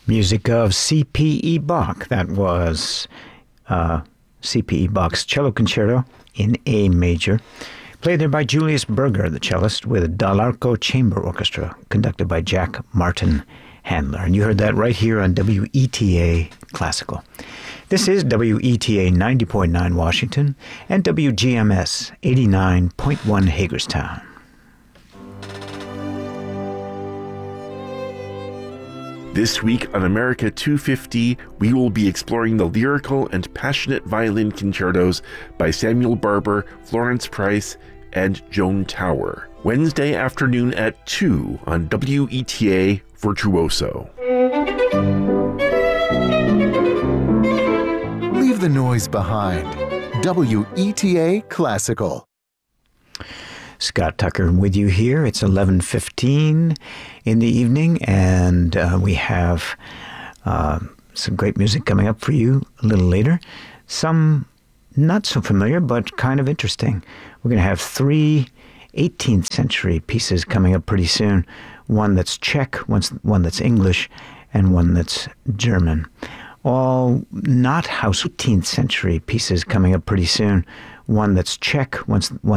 Music of C.P.E. Bach. That was C.P.E. Bach's Cello Concerto in A major. Played there by Julius Berger, the cellist, with a Dall'Arco Chamber Orchestra, conducted by Jack Martin Handler. And you heard that right here on WETA Classical. This is WETA 90.9 Washington and WGMS 89.1 Hagerstown. This week on America 250, we will be exploring the lyrical and passionate violin concertos by Samuel Barber, Florence Price, and Joan Tower. Wednesday afternoon at 2 on WETA Virtuoso. Leave the noise behind. WETA Classical. Scott Tucker with you here. It's 11:15 in the evening, and we have some great music coming up for you a little later. Some not so familiar, but kind of interesting. We're going to have 3 18th century pieces coming up pretty soon. One that's Czech, one that's English, and one that's German. All not house 18th century pieces coming up pretty soon. One that's Czech, one